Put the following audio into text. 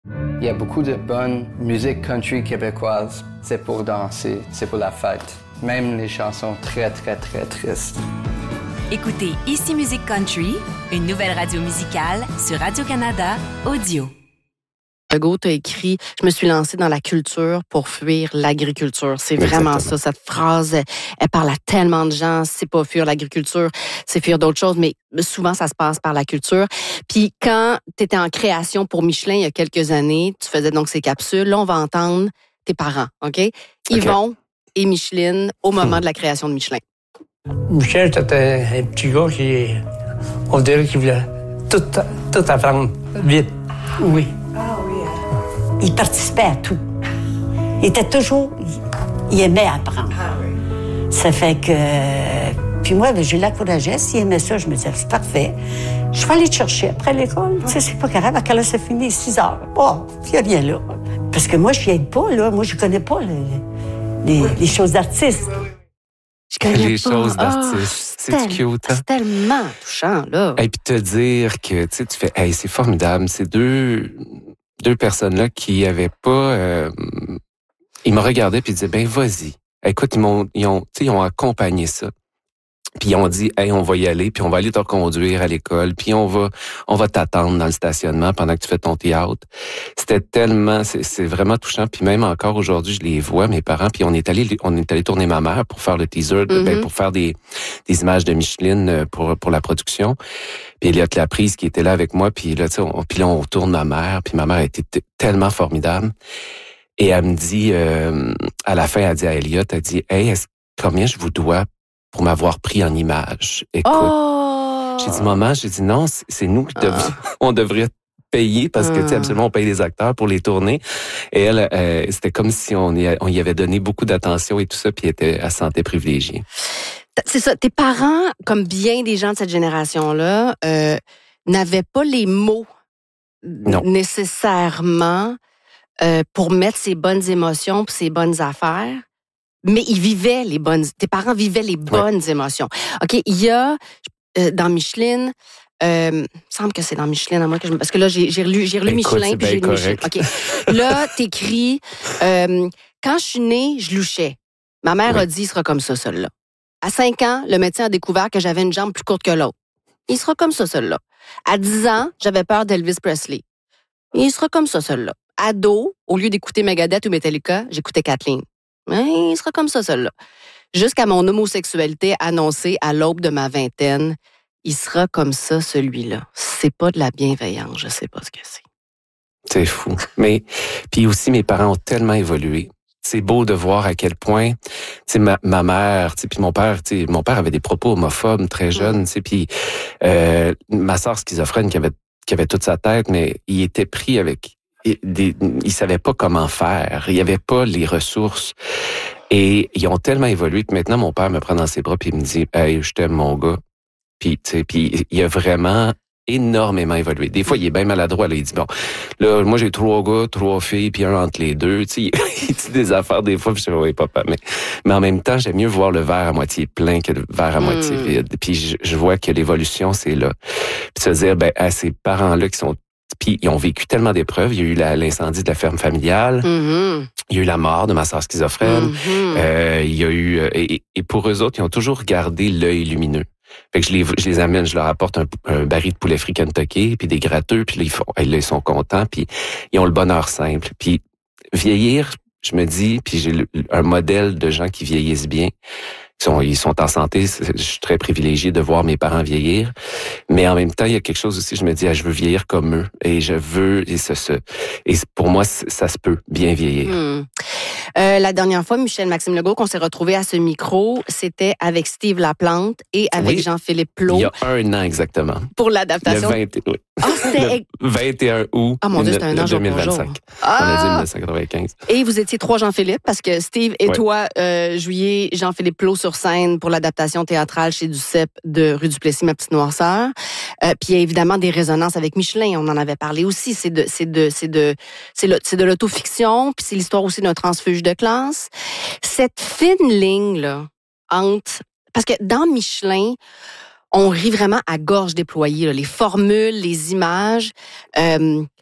Il y a beaucoup de bonne musique country québécoise. C'est pour danser, c'est pour la fête. Même les chansons très, très, très tristes. Écoutez Ici Musique Country, une nouvelle radio musicale sur Radio-Canada Audio. Legault a écrit « Je me suis lancé dans la culture pour fuir l'agriculture ». C'est vraiment ça, cette phrase. Elle parle à tellement de gens. C'est pas fuir l'agriculture, c'est fuir d'autres choses, mais souvent, ça se passe par la culture. Puis quand tu étais en création pour Michelin il y a quelques années, tu faisais donc ces capsules. Là, on va entendre tes parents, OK? Yvon et Micheline au moment de la création de Michelin. Michel, c'était un petit gars qui, on dirait qu'il voulait tout apprendre vite. Oui. Il participait à tout. Il était toujours... Il aimait apprendre. Ça fait que... Puis moi, je l'encourageais. S'il aimait ça, je me disais, c'est parfait. Je vais aller te chercher après l'école. Tu sais, c'est pas grave. À quelle heure ça finit? 6 heures. Oh, il n'y a rien là. Parce que moi, je n'y aide pas, là. Moi, je connais pas les choses d'artistes. Je connais les pas. choses d'artistes. C'est cute, hein? C'est tellement touchant, là. Et puis te dire que, tu sais, tu fais, hey, c'est formidable. C'est deux personnes-là qui avaient pas... ils me regardaient puis ils disaient, ben vas-y. Écoute, ils ont accompagné ça. Puis ils ont dit, hey, on va y aller, puis on va aller te reconduire à l'école, puis on va t'attendre dans le stationnement pendant que tu fais ton théâtre. C'était tellement, c'est vraiment touchant. Puis même encore aujourd'hui, je les vois, mes parents, puis on est allé tourner ma mère pour faire le teaser, pour faire des images de Micheline pour la production. Puis Elliot Laprise qui était là avec moi, puis là, tu sais, on tourne ma mère, puis ma mère était tellement formidable. Et elle me dit, à la fin, elle dit à Elliot, elle dit, hey, combien je vous dois pour m'avoir pris en image? Écoute, j'ai dit, maman, non, c'est nous qui on devrait payer parce que, tu sais, absolument, on paye les acteurs pour les tourner. Et elle, c'était comme si on y avait donné beaucoup d'attention et tout ça, puis elle se sentait privilégiée. C'est ça. Tes parents, comme bien des gens de cette génération-là, n'avaient pas les mots nécessairement pour mettre ses bonnes émotions et ses bonnes affaires. Mais tes parents vivaient les bonnes émotions. OK, il y a, dans Micheline, il me semble que c'est dans Micheline, à moi parce que là, j'ai relu Michelin, puis j'ai lu Micheline. OK. Là, t'écris, quand je suis née, je louchais. Ma mère a dit, il sera comme ça, celui-là. À 5 ans, le médecin a découvert que j'avais une jambe plus courte que l'autre. Il sera comme ça, celui-là. À 10 ans, j'avais peur d'Elvis Presley. Il sera comme ça, celui-là. Ado, au lieu d'écouter Megadeth ou Metallica, j'écoutais Kathleen. Il sera comme ça, celui-là. Jusqu'à mon homosexualité annoncée à l'aube de ma vingtaine, il sera comme ça, celui-là. C'est pas de la bienveillance, je sais pas ce que c'est. C'est fou. Mais, puis aussi, mes parents ont tellement évolué. C'est beau de voir à quel point, tu sais, ma mère, tu sais, puis mon père avait des propos homophobes très jeunes, tu sais, puis ma sœur schizophrène qui avait toute sa tête, mais il était pris avec il savait pas comment faire. Il y avait pas les ressources. Et ils ont tellement évolué que maintenant, mon père me prend dans ses bras puis il me dit, hey, je t'aime, mon gars. Puis, tu sais, puis il a vraiment énormément évolué. Des fois, il est bien maladroit. Là. Il dit, bon, là, moi, j'ai 3 gars, 3 filles, puis un entre les deux. Tu sais, il dit des affaires des fois, puis je dis, oui, papa. Mais en même temps, j'aime mieux voir le verre à moitié plein que le verre à moitié vide. Puis je vois que l'évolution, c'est là. Puis se dire, ben, à ces parents-là qui sont... Puis ils ont vécu tellement d'épreuves. Il y a eu l'incendie de la ferme familiale. Il y a eu la mort de ma sœur schizophrène. Il y a eu... Et pour eux autres, ils ont toujours gardé l'œil lumineux. Fait que je les amène, je leur apporte un baril de poulet frit Kentucky, puis des gratteux, puis là, ils sont contents, puis ils ont le bonheur simple. Puis vieillir, je me dis, puis j'ai un modèle de gens qui vieillissent bien. Ils sont en santé. Je suis très privilégié de voir mes parents vieillir. Mais en même temps, il y a quelque chose aussi, je me dis, je veux vieillir comme eux. Et je veux, et pour moi, ça se peut bien vieillir. La dernière fois, Maxime Legault, qu'on s'est retrouvés à ce micro, c'était avec Steve Laplante et avec Jean-Philippe Plot. Il y a 1 an exactement. Pour l'adaptation. Le 21 août 2025. On a dit 1995. Et vous étiez 3 Jean-Philippe, parce que Steve et toi jouiez Jean-Philippe Plot sur scène pour l'adaptation théâtrale chez Duceppe de Rue du Plessis, Ma petite noirceur. Puis il y a évidemment des résonances avec Michelin, on en avait parlé aussi. C'est de l'autofiction, puis c'est l'histoire aussi d'un transfuge de classe. Cette fine ligne là entre, parce que dans Michelin, on rit vraiment à gorge déployée, là, les formules, les images.